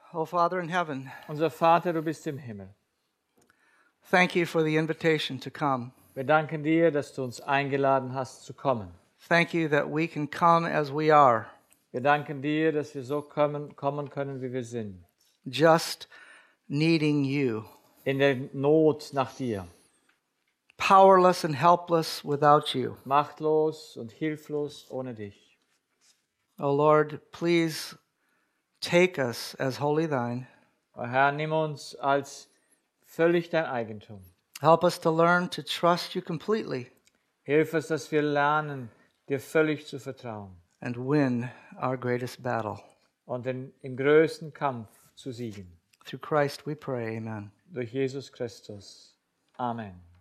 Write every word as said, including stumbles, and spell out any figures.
Oh, Father in heaven, Unser Vater, du bist im Himmel. thank you for the invitation to come. Wir danken dir, dass du uns eingeladen hast zu kommen. Thank you that we can come as we are, Wir danken dir, dass wir so kommen, kommen können, wie wir sind. just needing you, In der Not nach dir. powerless and helpless without you. Machtlos und hilflos ohne dich. Oh Lord, please take us as wholly thine. O Herr, nimm uns als völlig dein Eigentum. Help us to learn to trust you completely Hilf uns, dass wir lernen, dir völlig zu vertrauen and win our greatest battle. und den, im größten Kampf zu siegen. Through Christ we pray, amen. Durch Jesus Christus. Amen.